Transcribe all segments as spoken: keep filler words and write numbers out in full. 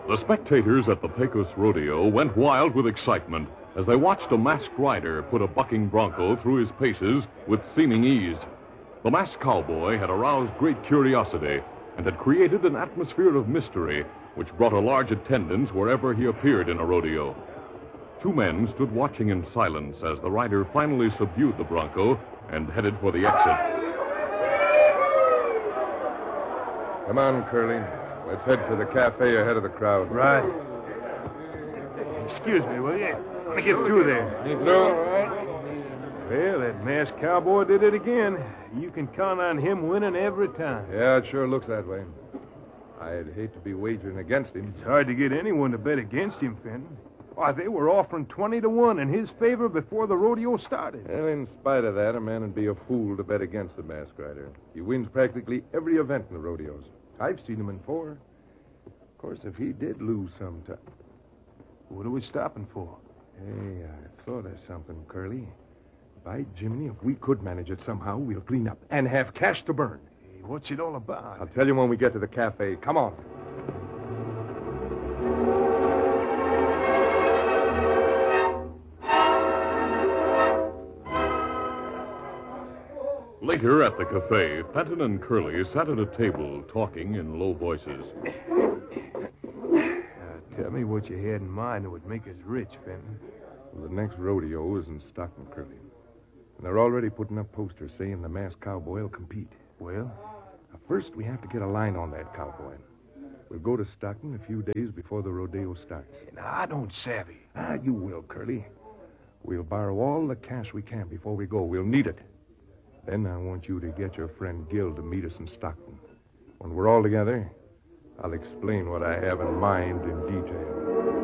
The spectators at the Pecos Rodeo went wild with excitement as they watched a masked rider put a bucking bronco through his paces with seeming ease. The masked cowboy had aroused great curiosity and had created an atmosphere of mystery which brought a large attendance wherever he appeared in a rodeo. Two men stood watching in silence as the rider finally subdued the bronco and headed for the exit. Come on, Curly. Let's head for the cafe ahead of the crowd. Right. Excuse me, will you? Let me get through there. No. Well, that masked cowboy did it again. You can count on him winning every time. Yeah, it sure looks that way. I'd hate to be wagering against him. It's hard to get anyone to bet against him, Fenton. Why, they were offering twenty to one in his favor before the rodeo started. Well, in spite of that, a man would be a fool to bet against the masked rider. He wins practically every event in the rodeos. I've seen him in four. Of course, if he did lose sometime. What are we stopping for? Hey, I thought of something, Curly. By Jiminy, if we could manage it somehow, we'll clean up and have cash to burn. Hey, what's it all about? I'll tell you when we get to the cafe. Come on. Later at the cafe, Fenton and Curly sat at a table talking in low voices. Uh, tell me what you had in mind that would make us rich, Fenton. Well, the next rodeo is in Stockton, Curly. And they're already putting up posters saying the masked cowboy will compete. Well? Now, first, we have to get a line on that cowboy. We'll go to Stockton a few days before the rodeo starts. Now, I don't savvy. Ah, you will, Curly. We'll borrow all the cash we can before we go. We'll need it. Then I want you to get your friend Gil to meet us in Stockton. When we're all together, I'll explain what I have in mind in detail.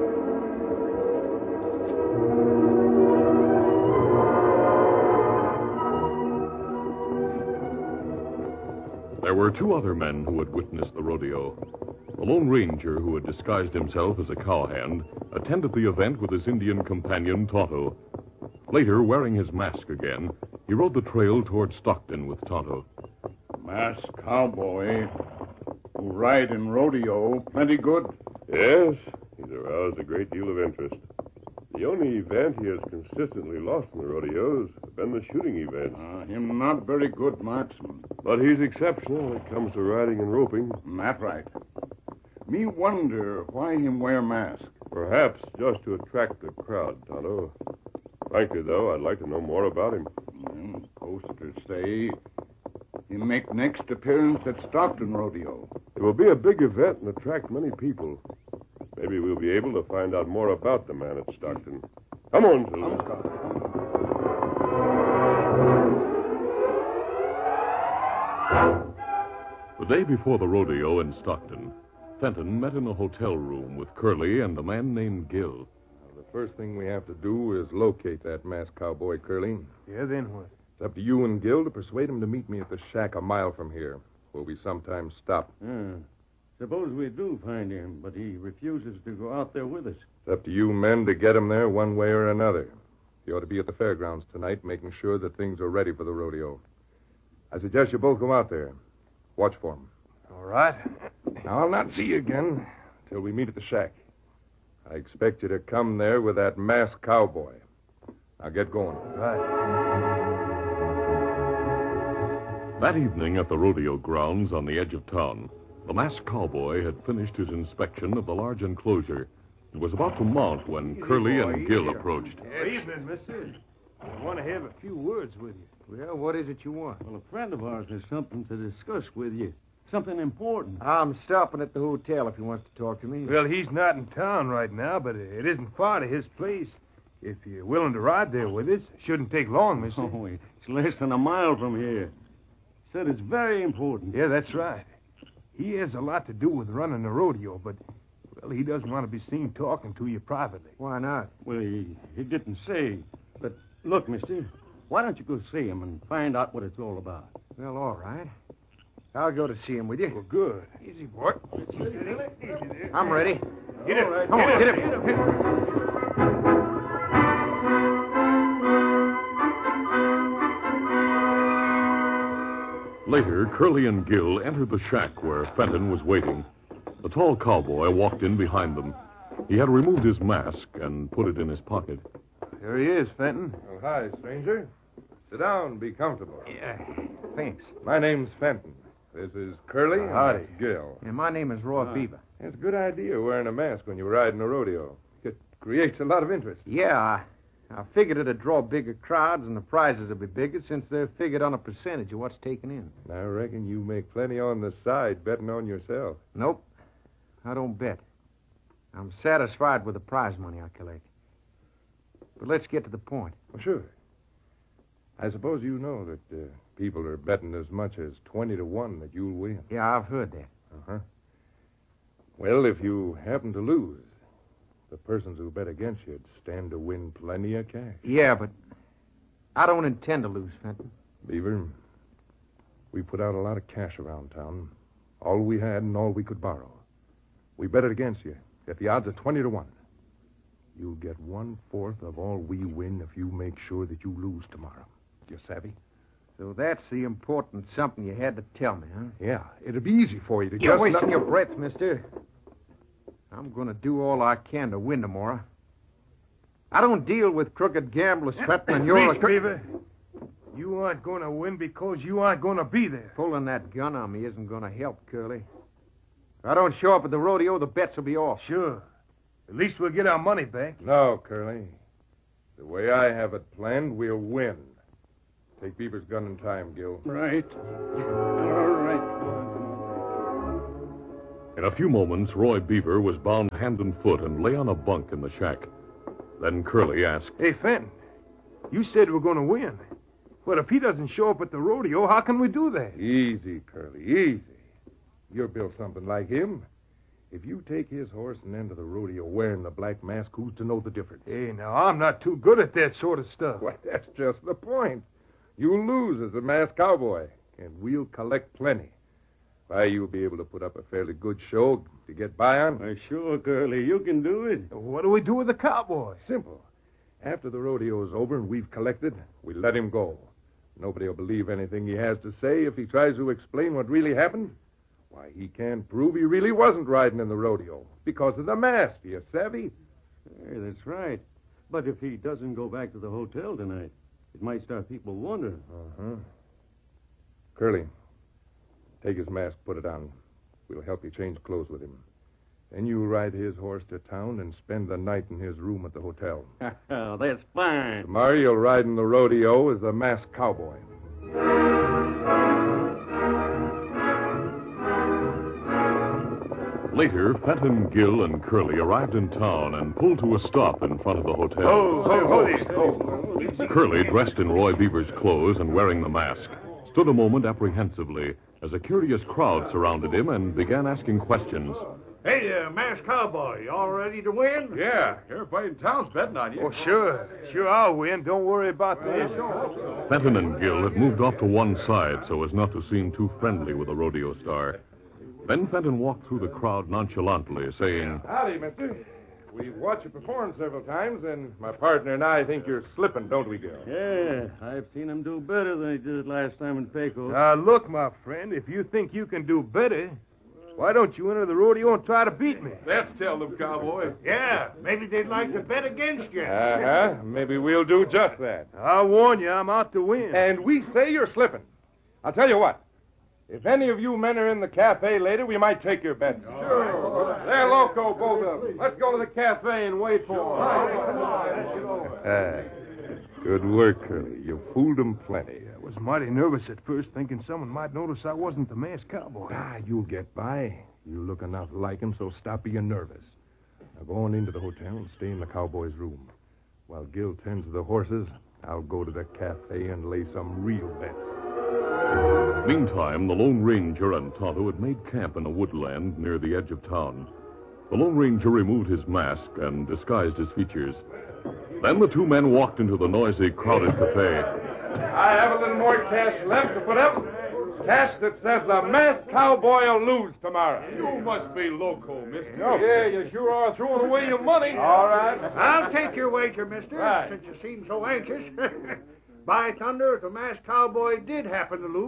There were two other men who had witnessed the rodeo. The Lone Ranger, who had disguised himself as a cowhand, attended the event with his Indian companion, Tonto. Later, wearing his mask again, he rode the trail toward Stockton with Tonto. Masked cowboy who ride in rodeo, plenty good? Yes, he's aroused a great deal of interest. The only event he has consistently lost in the rodeos has been the shooting events. Uh, him not very good marksman. But he's exceptional when it comes to riding and roping. That right. Me wonder why him wear mask. Perhaps just to attract the crowd, Tonto. Frankly, though, I'd like to know more about him. Well, posters say he make next appearance at Stockton Rodeo. It will be a big event and attract many people. Maybe we'll be able to find out more about the man at Stockton. Come on, Silver. The day before the rodeo in Stockton, Fenton met in a hotel room with Curly and a man named Gil. The first thing we have to do is locate that masked cowboy, Curly. Yeah, then what? It's up to you and Gil to persuade him to meet me at the shack a mile from here, where we sometimes stop. Yeah. Suppose we do find him, but he refuses to go out there with us. It's up to you men to get him there one way or another. He ought to be at the fairgrounds tonight, making sure that things are ready for the rodeo. I suggest you both go out there. Watch for him. All right. Now, I'll not see you again until we meet at the shack. I expect you to come there with that masked cowboy. Now, get going. Right. That evening at the rodeo grounds on the edge of town, the masked cowboy had finished his inspection of the large enclosure and was about to mount when Curly and Gil approached. Good evening, mister. I want to have a few words with you. Well, what is it you want? Well, a friend of ours has something to discuss with you. Something important. I'm stopping at the hotel if he wants to talk to me. Well, he's not in town right now, but it isn't far to his place. If you're willing to ride there with us, shouldn't take long, mister. Oh, it's less than a mile from here. Said it's very important. Yeah, that's right. He has a lot to do with running the rodeo, but, well, he doesn't want to be seen talking to you privately. Why not? Well, he, he didn't say. But look, mister, why don't you go see him and find out what it's all about? Well, all right. I'll go to see him with you. Well, good. Easy, boy. Easy there. I'm ready. Get it. Right. Come on, get get it. it. Later, Curly and Gil entered the shack where Fenton was waiting. The tall cowboy walked in behind them. He had removed his mask and put it in his pocket. Here he is, Fenton. Oh, hi, stranger. Sit down. Be comfortable. Yeah, thanks. My name's Fenton. This is Curly. and Howdy. that's Gil. And my name is Roy Beaver. It's a good idea wearing a mask when you ride in a rodeo. It creates a lot of interest. Yeah, I, I figured it'd draw bigger crowds and the prizes would be bigger since they're figured on a percentage of what's taken in. I reckon you make plenty on the side betting on yourself. Nope, I don't bet. I'm satisfied with the prize money I collect. But let's get to the point. Well, sure. I suppose you know that uh, people are betting as much as twenty to one that you'll win. Yeah, I've heard that. Uh-huh. Well, if you happen to lose, the persons who bet against you'd stand to win plenty of cash. Yeah, but I don't intend to lose, Fenton. Beaver, we put out a lot of cash around town. All we had and all we could borrow. We bet it against you at the odds of twenty to one. You'll get one-fourth of all we win if you make sure that you lose tomorrow. You savvy? So that's the important something you had to tell me, huh? Yeah, it'd be easy for you to You're just... wasting your breath, mister. I'm going to do all I can to win tomorrow. I don't deal with crooked gamblers, Fenton, and you're Reach, a... Beaver. You aren't going to win because you aren't going to be there. Pulling that gun on me isn't going to help, Curly. If I don't show up at the rodeo, the bets will be off. Sure. At least we'll get our money back. No, Curly. The way I have it planned, we'll win. Take Beaver's gun in time, Gil. Right. All right. In a few moments, Roy Beaver was bound hand and foot and lay on a bunk in the shack. Then Curly asked, Hey, Fenton, you said we're going to win. But if he doesn't show up at the rodeo, how can we do that? Easy, Curly, easy. You're built something like him. If you take his horse and enter the rodeo wearing the black mask, who's to know the difference? Hey, now, I'm not too good at that sort of stuff. Why, that's just the point. You'll lose as a masked cowboy, and we'll collect plenty. Why, you'll be able to put up a fairly good show to get by on. Why, sure, Curly. You can do it. What do we do with the cowboy? Simple. After the rodeo's over and we've collected, we let him go. Nobody will believe anything he has to say if he tries to explain what really happened. Why, he can't prove he really wasn't riding in the rodeo because of the mask, you savvy? Hey, that's right. But if he doesn't go back to the hotel tonight, it might start people wondering. Uh-huh. Curly, take his mask, put it on. We'll help you change clothes with him. Then you ride his horse to town and spend the night in his room at the hotel. Oh, that's fine. Tomorrow you'll ride in the rodeo as the masked cowboy. Later, Fenton, Gil, and Curly arrived in town and pulled to a stop in front of the hotel. Oh, oh, oh. Curly, dressed in Roy Beaver's clothes and wearing the mask, stood a moment apprehensively as a curious crowd surrounded him and began asking questions. Hey, uh, masked cowboy, you all ready to win? Yeah, everybody in town's betting on you. Oh, sure. Sure, I'll win. Don't worry about that. Fenton and Gil had moved off to one side so as not to seem too friendly with the rodeo star. Then Fenton walked through the crowd nonchalantly, saying, Howdy, mister. We've watched you perform several times, and my partner and I think you're slipping, don't we, Gil? Yeah, I've seen him do better than he did last time in Pecos. Now, look, my friend, if you think you can do better, why don't you enter the rodeo and try to beat me? Let's tell them, cowboy. Yeah, maybe they'd like to bet against you. Uh-huh. Maybe we'll do just that. I warn you, I'm out to win. And we say you're slipping. I'll tell you what. If any of you men are in the cafe later, we might take your bets. Sure. They're loco, both of them. Let's go to the cafe and wait for them. Uh, good work, Curly. You fooled them plenty. I was mighty nervous at first, thinking someone might notice I wasn't the masked cowboy. Ah, you'll get by. You look enough like him, so stop being nervous. Now go on into the hotel and stay in the cowboy's room. While Gil tends to the horses, I'll go to the cafe and lay some real bets. Meantime, the Lone Ranger and Tonto had made camp in a woodland near the edge of town. The Lone Ranger removed his mask and disguised his features. Then the two men walked into the noisy, crowded cafe. I have a little more cash left to put up. Cash that says the masked cowboy will lose tomorrow. You must be loco, mister. Yeah, you sure are throwing away your money. All right. I'll take your wager, mister, Right. since you seem so anxious. By thunder, if the masked cowboy did happen to lose,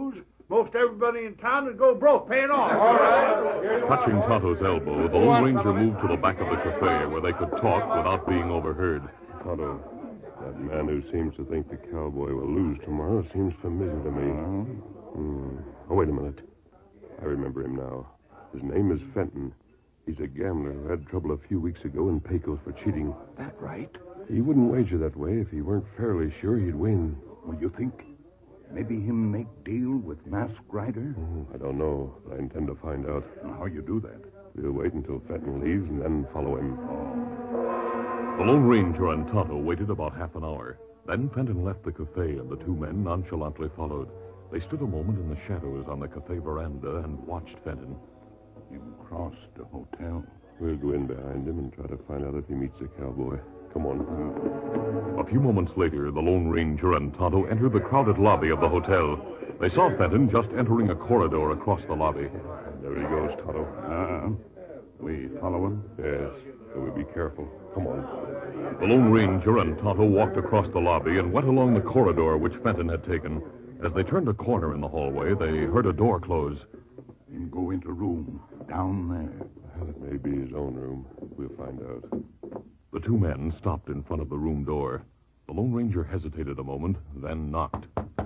most everybody in town would go broke paying off. All right. Touching Tonto's elbow, the Lone Ranger moved to the back of the cafe where they could talk without being overheard. Tonto, that man who seems to think the cowboy will lose tomorrow seems familiar to me. Uh, Hmm. Oh, wait a minute. I remember him now. His name is Fenton. He's a gambler who had trouble a few weeks ago in Pecos for cheating. that right? He wouldn't wager that way if he weren't fairly sure he'd win. Well, you think maybe him make deal with Masked Rider? Oh, I don't know, but I intend to find out. How you do that? We'll wait until Fenton leaves and then follow him. The Lone Ranger and Tonto waited about half an hour. Then Fenton left the cafe, and the two men nonchalantly followed. They stood a moment in the shadows on the cafe veranda and watched Fenton. You crossed the hotel. We'll go in behind him and try to find out if he meets the cowboy. Come on. A few moments later, the Lone Ranger and Tonto entered the crowded lobby of the hotel. They saw Fenton just entering a corridor across the lobby. There he goes, Tonto. Uh, we follow him? Yes, but we'll be careful. Come on. The Lone Ranger and Tonto walked across the lobby and went along the corridor which Fenton had taken. As they turned a corner in the hallway, they heard a door close. Him go into room down there. Well, it may be his own room. We'll find out. The two men stopped in front of the room door. The Lone Ranger hesitated a moment, then knocked.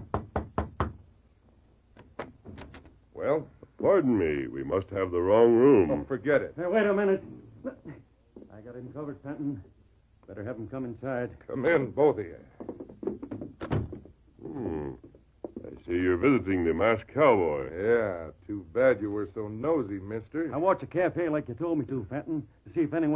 Well, Pardon me, we must have the wrong room. oh, forget it. Hey, wait a minute. I got him covered, Fenton. Better have him come inside. Come in, both of you. Hmm. I see you're visiting the masked cowboy. Yeah, too bad you were so nosy, mister. I watched the cafe like you told me to, Fenton, to see if anyone